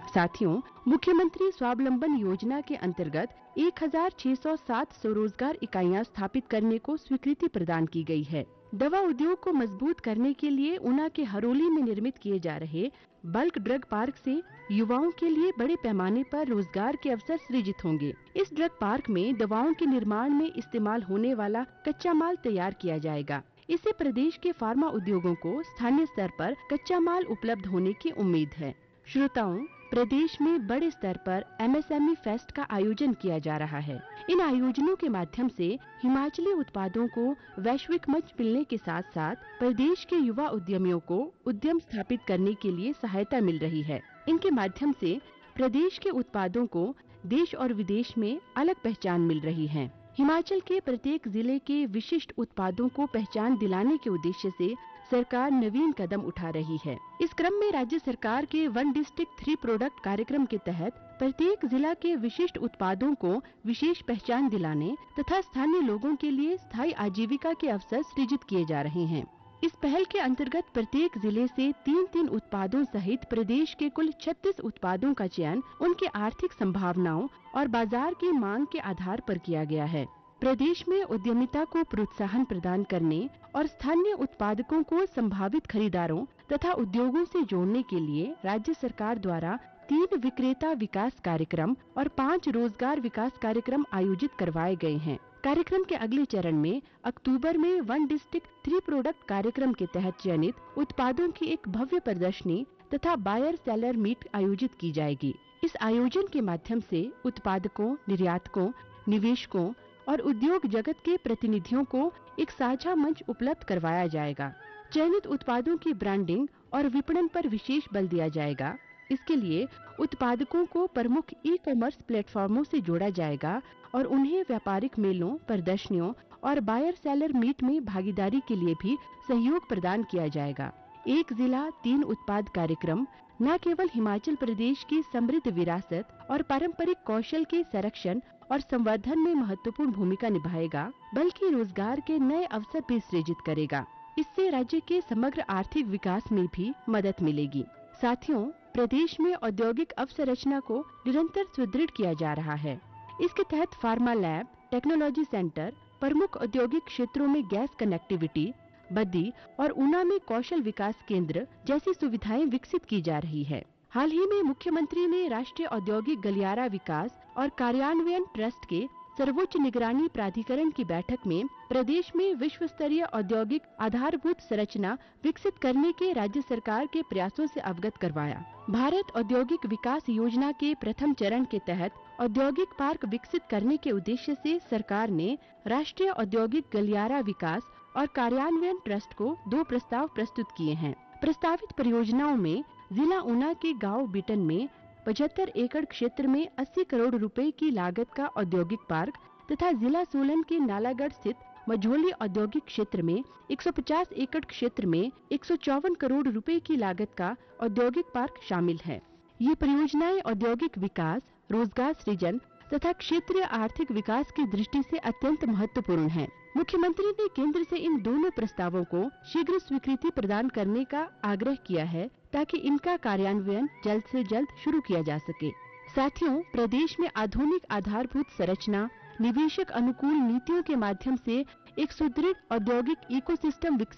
साथियों, मुख्यमंत्री स्वावलंबन योजना के अंतर्गत 1607 स्वरोजगार इकाइयां स्थापित करने को स्वीकृति प्रदान की गई है। दवा उद्योग को मजबूत करने के लिए ऊना के हरोली में निर्मित किए जा रहे बल्क ड्रग पार्क से युवाओं के लिए बड़े पैमाने पर रोजगार के अवसर सृजित होंगे। इस ड्रग पार्क में दवाओं के निर्माण में इस्तेमाल होने वाला कच्चा माल तैयार किया जाएगा। इससे प्रदेश के फार्मा उद्योगों को स्थानीय स्तर पर कच्चा माल उपलब्ध होने की उम्मीद है। श्रोताओं, प्रदेश में बड़े स्तर पर MSME फेस्ट का आयोजन किया जा रहा है। इन आयोजनों के माध्यम से हिमाचली उत्पादों को वैश्विक मंच मिलने के साथ साथ प्रदेश के युवा उद्यमियों को उद्यम स्थापित करने के लिए सहायता मिल रही है। इनके माध्यम से प्रदेश के उत्पादों को देश और विदेश में अलग पहचान मिल रही है। हिमाचल के प्रत्येक जिले के विशिष्ट उत्पादों को पहचान दिलाने के उद्देश्य से सरकार नवीन कदम उठा रही है। इस क्रम में राज्य सरकार के 1 डिस्ट्रिक्ट 3 प्रोडक्ट कार्यक्रम के तहत प्रत्येक जिला के विशिष्ट उत्पादों को विशेष पहचान दिलाने तथा स्थानीय लोगों के लिए स्थायी आजीविका के अवसर सृजित किए जा रहे हैं। इस पहल के अंतर्गत प्रत्येक जिले से 3-3 उत्पादों सहित प्रदेश के कुल 36 उत्पादों का चयन उनके आर्थिक संभावनाओं और बाजार की मांग के आधार पर किया गया है। प्रदेश में उद्यमिता को प्रोत्साहन प्रदान करने और स्थानीय उत्पादकों को संभावित खरीदारों तथा उद्योगों से जोड़ने के लिए राज्य सरकार द्वारा 3 विक्रेता विकास कार्यक्रम और 5 रोजगार विकास कार्यक्रम आयोजित करवाए गए हैं। कार्यक्रम के अगले चरण में अक्टूबर में 1 डिस्ट्रिक्ट 3 प्रोडक्ट कार्यक्रम के तहत चयनित उत्पादों की एक भव्य प्रदर्शनी तथा बायर सेलर मीट आयोजित की जाएगी। इस आयोजन के माध्यम से उत्पादकों, निर्यातकों, निवेशकों और उद्योग जगत के प्रतिनिधियों को एक साझा मंच उपलब्ध करवाया जाएगा। चयनित उत्पादों की ब्रांडिंग और विपणन पर विशेष बल दिया जाएगा। इसके लिए उत्पादकों को प्रमुख ई-कॉमर्स प्लेटफॉर्मों से जोड़ा जाएगा और उन्हें व्यापारिक मेलों, प्रदर्शनियों और बायर सेलर मीट में भागीदारी के लिए भी सहयोग प्रदान किया जाएगा। एक जिला 3 उत्पाद कार्यक्रम न केवल हिमाचल प्रदेश की समृद्ध विरासत और पारंपरिक कौशल के संरक्षण और संवर्धन में महत्वपूर्ण भूमिका निभाएगा, बल्कि रोजगार के नए अवसर भी सृजित करेगा। इससे राज्य के समग्र आर्थिक विकास में भी मदद मिलेगी। साथियों, प्रदेश में औद्योगिक अवसंरचना को निरंतर सुदृढ़ किया जा रहा है। इसके तहत फार्मा लैब, टेक्नोलॉजी सेंटर, प्रमुख औद्योगिक क्षेत्रों में गैस कनेक्टिविटी, बद्दी और ऊना में कौशल विकास केंद्र जैसी सुविधाएं विकसित की जा रही है। हाल ही में मुख्यमंत्री ने राष्ट्रीय औद्योगिक गलियारा विकास और कार्यान्वयन ट्रस्ट के सर्वोच्च निगरानी प्राधिकरण की बैठक में प्रदेश में विश्व स्तरीय औद्योगिक आधारभूत संरचना विकसित करने के राज्य सरकार के प्रयासों से अवगत करवाया। भारत औद्योगिक विकास योजना के प्रथम चरण के तहत औद्योगिक पार्क विकसित करने के उद्देश्य से सरकार ने राष्ट्रीय औद्योगिक गलियारा विकास और कार्यान्वयन ट्रस्ट को 2 प्रस्ताव प्रस्तुत किए हैं। प्रस्तावित परियोजनाओं में जिला ऊना के गांव बिटन में 75 एकड़ क्षेत्र में 80 करोड़ रुपए की लागत का औद्योगिक पार्क तथा जिला सोलन के नालागढ़ स्थित मझोली औद्योगिक क्षेत्र में 150 एकड़ क्षेत्र में 154 करोड़ रुपए की लागत का औद्योगिक पार्क शामिल है। ये परियोजनाएं औद्योगिक विकास, रोजगार सृजन तथा क्षेत्रीय आर्थिक विकास की दृष्टि से अत्यंत महत्वपूर्ण है। मुख्यमंत्री ने केंद्र से इन दोनों प्रस्तावों को शीघ्र स्वीकृति प्रदान करने का आग्रह किया है ताकि इनका कार्यान्वयन जल्द से जल्द शुरू किया जा सके। साथियों, प्रदेश में आधुनिक आधारभूत संरचना, निवेशक अनुकूल नीतियों के माध्यम से एक सुदृढ़ औद्योगिक इकोसिस्टम विकसित